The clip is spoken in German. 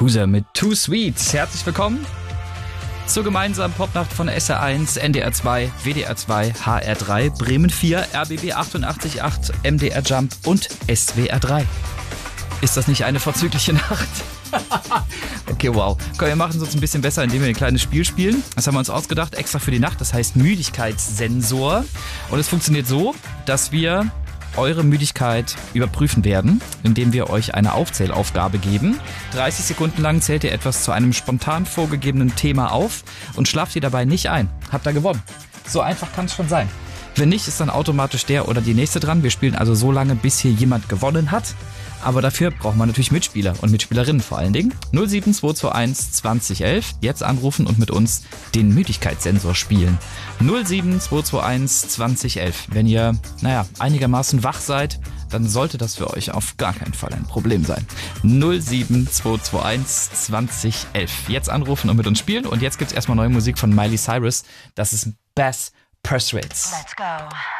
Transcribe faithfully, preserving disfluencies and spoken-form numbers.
Yakuza mit Too Sweet. Herzlich willkommen zur gemeinsamen Popnacht von S R eins, N D R zwei, W D R zwei, H R drei, Bremen vier, R B B achtundachtzig Komma acht, M D R Jump und S W R drei. Ist das nicht eine vorzügliche Nacht? Okay, wow. Komm, wir machen es uns ein bisschen besser, indem wir ein kleines Spiel spielen. Das haben wir uns ausgedacht, extra für die Nacht. Das heißt Müdigkeitssensor. Und es funktioniert so, dass wir eure Müdigkeit überprüfen werden, indem wir euch eine Aufzählaufgabe geben. dreißig Sekunden lang zählt ihr etwas zu einem spontan vorgegebenen Thema auf und schlaft ihr dabei nicht ein. Habt ihr gewonnen. So einfach kann es schon sein. Wenn nicht, ist dann automatisch der oder die nächste dran. Wir spielen also so lange, bis hier jemand gewonnen hat. Aber dafür braucht man natürlich Mitspieler und Mitspielerinnen vor allen Dingen. null sieben zwei zwei eins zwanzig elf. Jetzt anrufen und mit uns den Müdigkeitssensor spielen. null sieben zwei zwei eins zwanzig elf. Wenn ihr, naja, einigermaßen wach seid, dann sollte das für euch auf gar keinen Fall ein Problem sein. null sieben zwei zwei eins zwanzig elf. Jetzt anrufen und mit uns spielen. Und jetzt gibt's erstmal neue Musik von Miley Cyrus. Das ist Bass Press Rates. Let's go.